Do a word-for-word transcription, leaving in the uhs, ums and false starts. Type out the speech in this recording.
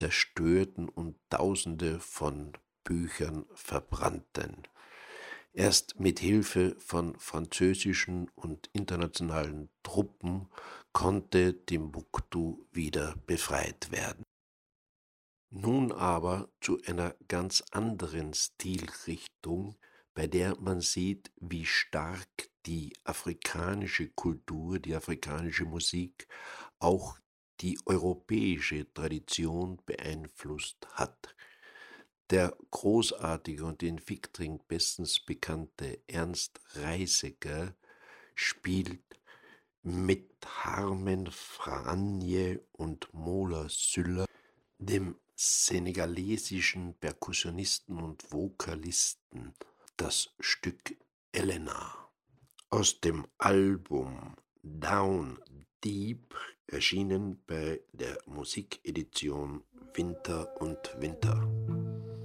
zerstörten und Tausende von Büchern verbrannten. Erst mit Hilfe von französischen und internationalen Truppen konnte Timbuktu wieder befreit werden. Nun aber zu einer ganz anderen Stilrichtung, bei der man sieht, wie stark die afrikanische Kultur, die afrikanische Musik auch die europäische Tradition beeinflusst hat. Der großartige und in Viktring bestens bekannte Ernst Reiseger spielt mit Harmen Franje und Mola Sylla, dem senegalesischen Perkussionisten und Vokalisten, das Stück Elena aus dem Album Down Deep, erschienen bei der Musikedition Winter und Winter.